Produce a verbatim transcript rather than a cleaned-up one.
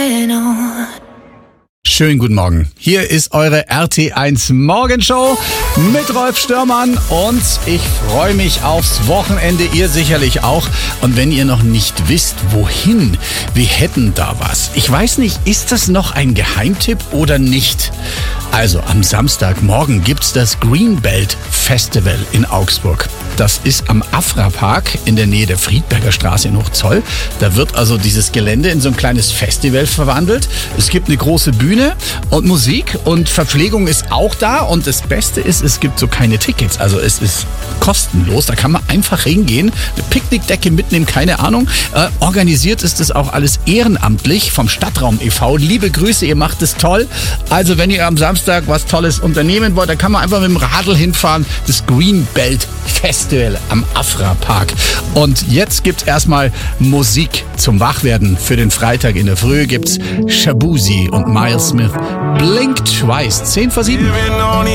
Schönen guten Morgen. Hier ist eure R T eins Morgenshow mit Rolf Störmann und ich freue mich aufs Wochenende, ihr sicherlich auch. Und wenn ihr noch nicht wisst, wohin, wir hätten da was. Ich weiß nicht, ist das noch ein Geheimtipp oder nicht? Also am Samstagmorgen gibt's das Greenbelt Festival in Augsburg. Das ist am Afra-Park in der Nähe der Friedberger Straße in Hochzoll. Da wird also dieses Gelände in so ein kleines Festival verwandelt. Es gibt eine große Bühne und Musik und Verpflegung ist auch da. Und das Beste ist, es gibt so keine Tickets. Also es ist kostenlos. Da kann man einfach hingehen, eine Picknickdecke mitnehmen, keine Ahnung. Äh, organisiert ist das auch alles ehrenamtlich vom Stadtraum e V. Liebe Grüße, ihr macht es toll. Also wenn ihr am Samstag was Tolles unternehmen wollt, dann kann man einfach mit dem Radl hinfahren. Das Greenbelt Festival am Afra-Park. Und jetzt gibt's erstmal Musik zum Wachwerden. Für den Freitag in der Früh gibt's Shabuzi und Miles Smith. Blink Twice. zehn vor sieben.